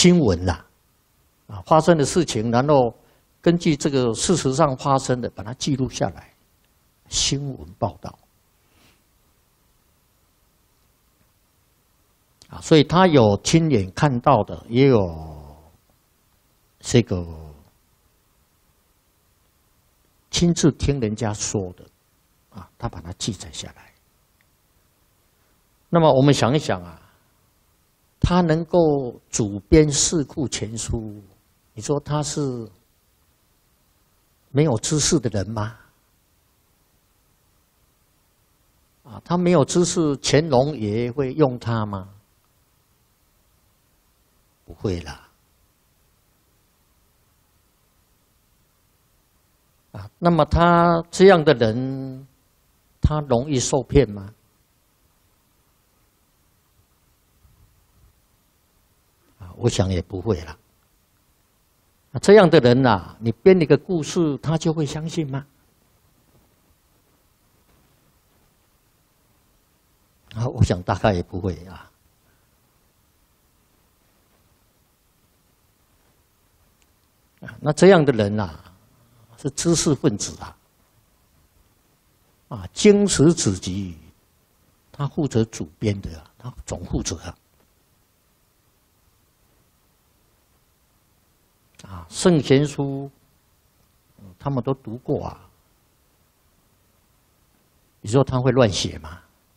新闻啦，发生的事情，然后根据这个事实上发生的，把它记录下来，新闻报道。所以他有亲眼看到的，也有这个亲自听人家说的，他把它记载下来。那么我们想一想他能够主编四库全书，你说他是没有知识的人吗？他没有知识，乾隆爷会用他吗？不会啦。那么他这样的人，他容易受骗吗？我想也不会啦。这样的人你编一个故事，他就会相信吗？我想大概也不会那这样的人是知识分子经史子集，他负责主编的他总负责圣贤书，他们都读过你说他会乱写吗？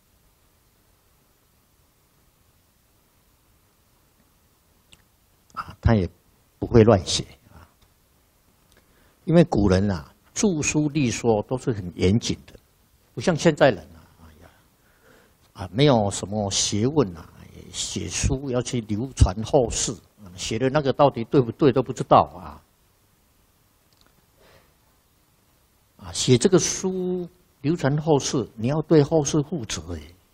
他也不会乱写因为古人著书立说都是很严谨的，不像现在人没有什么学问写书要去流传后世，写的那个到底对不对都不知道写这个书流传后世，你要对后世负责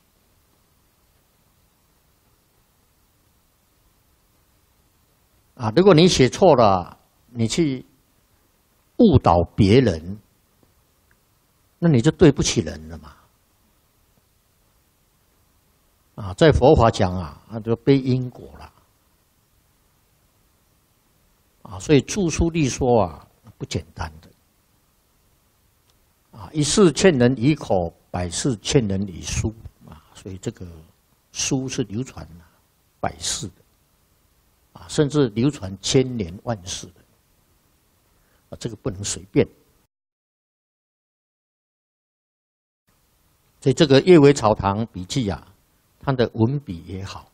如果你写错了，你去误导别人，那你就对不起人了嘛。在佛法讲那就背因果了。所以著书立说不简单的。一事劝人以口，百事劝人以书所以这个书是流传百世的甚至流传千年万世的这个不能随便。所以这个《叶尾草堂笔记》它的文笔也好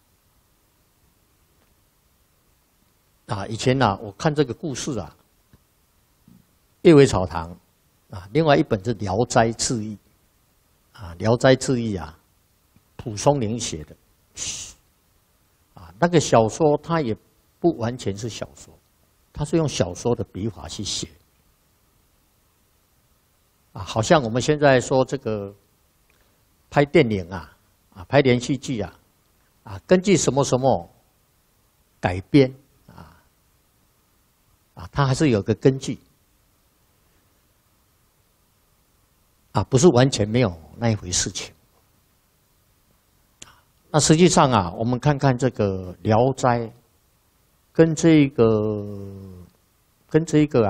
以前我看这个故事叶尾草堂另外一本是《聊斋志异》《聊斋志异》蒲松龄写的那个小说它也不完全是小说，它是用小说的笔法去写好像我们现在说这个拍电影拍连续剧根据什么什么改编它还是有个根据不是完全没有那一回事情。那实际上我们看看这个《聊斋》跟这个《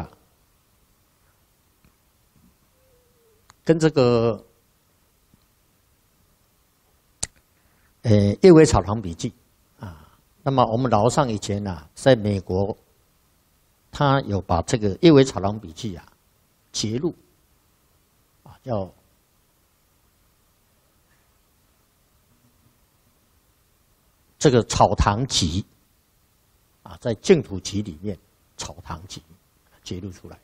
叶尾草堂笔记》那么我们老上以前在美国，他有把这个《叶尾草堂笔记》节录叫这个《草堂集》在净土集里面，《草堂集》揭露出来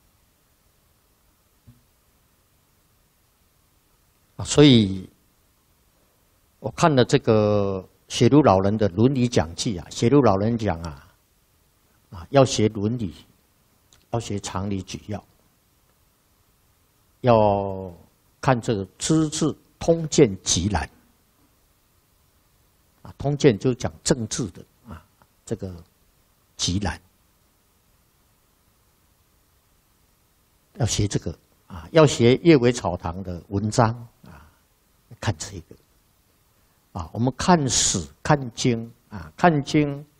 所以我看了这个写入老人的《伦理讲记》写入老人讲要学伦理，要学常理举要，要看这个《资治通鉴集览》通鉴就是讲政治的这个集览，要学这个要学叶尾草堂的文章看这个我们看史看经看经